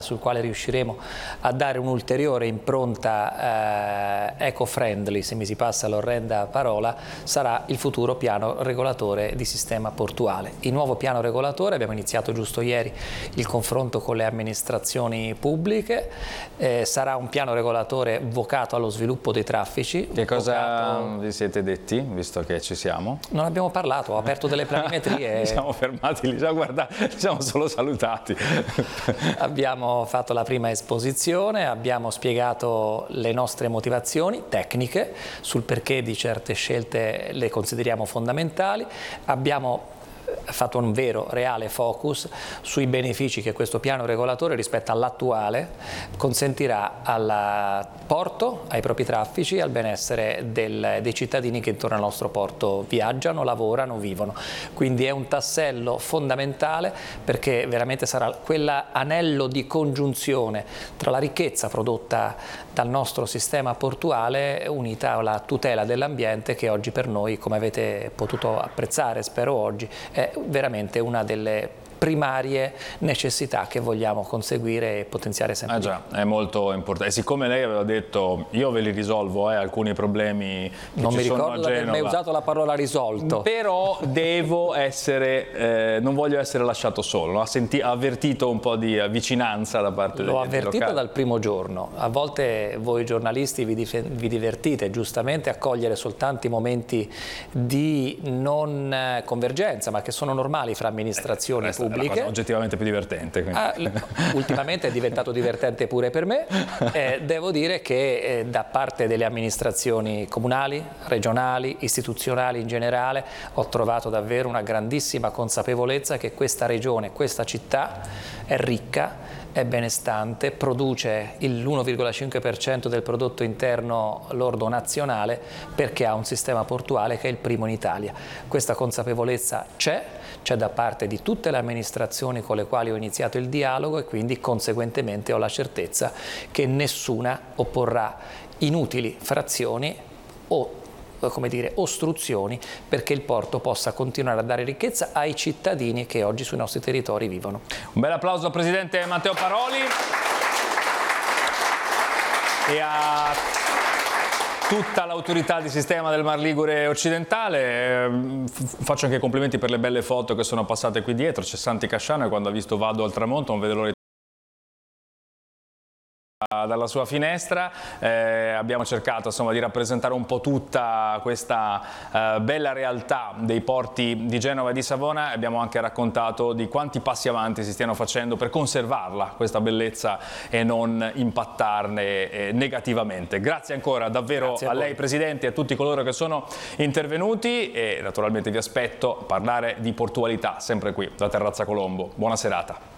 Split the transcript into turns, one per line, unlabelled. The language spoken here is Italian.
sul quale riusciremo a dare un'ulteriore impronta eco-friendly, se mi si passa l'orrenda parola, sarà il futuro piano regolatore di sistema portuale. Il nuovo piano regolatore, abbiamo iniziato giusto ieri il confronto con le amministrazioni pubbliche, sarà un piano regolatore vocato allo sviluppo dei traffici.
Che cosa vi siete detti, visto che ci siamo?
Non abbiamo parlato, ho aperto delle planimetrie.
Siamo fermati lì, già guardate, ci siamo solo salutati.
Abbiamo fatto la prima esposizione, abbiamo spiegato le nostre motivazioni tecniche sul perché di certe scelte le consideriamo fondamentali, abbiamo fatto un vero, reale focus sui benefici che questo piano regolatore rispetto all'attuale consentirà al porto, ai propri traffici, al benessere dei cittadini che intorno al nostro porto viaggiano, lavorano, vivono. Quindi è un tassello fondamentale perché veramente sarà quell'anello di congiunzione tra la ricchezza prodotta dal nostro sistema portuale unita alla tutela dell'ambiente che oggi per noi, come avete potuto apprezzare, spero oggi, è veramente una delle primarie necessità che vogliamo conseguire e potenziare sempre.
Già, è molto importante. E siccome lei aveva detto io ve li risolvo alcuni problemi che
non
ci
mi
sono
ricordo
a
di aver mai
Genova,
usato la parola risolto,
però devo essere non voglio essere lasciato solo. Ha avvertito un po' di vicinanza da parte
l'ho
degli
avvertito
locali.
dal primo giorno. A volte voi giornalisti vi divertite giustamente a cogliere soltanto i momenti di non convergenza, ma che sono normali fra amministrazioni pubbliche.
È la cosa oggettivamente più divertente.
Ultimamente è diventato divertente pure per me. Devo dire che da parte delle amministrazioni comunali, regionali, istituzionali in generale, ho trovato davvero una grandissima consapevolezza che questa regione, questa città è ricca, è benestante, produce l'1,5% del prodotto interno lordo nazionale perché ha un sistema portuale che è il primo in Italia. Questa consapevolezza c'è da parte di tutte le amministrazioni con le quali ho iniziato il dialogo e quindi conseguentemente ho la certezza che nessuna opporrà inutili frazioni o come dire, ostruzioni perché il porto possa continuare a dare ricchezza ai cittadini che oggi sui nostri territori vivono.
Un bel applauso al Presidente Matteo Paroli e a tutta l'autorità di sistema del Mar Ligure occidentale. Faccio anche complimenti per le belle foto che sono passate qui dietro. C'è Santi Casciano e quando ha visto Vado al tramonto non vede l'ora dalla sua finestra. Abbiamo cercato insomma di rappresentare un po' tutta questa bella realtà dei porti di Genova e di Savona. Abbiamo anche raccontato di quanti passi avanti si stiano facendo per conservarla questa bellezza e non impattarne negativamente. Grazie ancora davvero a lei Presidente e a tutti coloro che sono intervenuti e naturalmente vi aspetto a parlare di portualità sempre qui da Terrazza Colombo. Buona serata.